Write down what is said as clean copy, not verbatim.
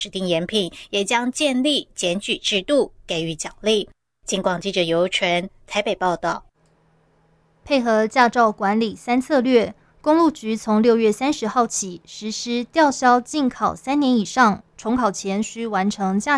指定严品，也将建立检举制度，给予奖励。警广记者尤纯台北报道。 配合驾照管理3策略，公路局从6月30号起实施吊销禁考3年以上，重考前需完成驾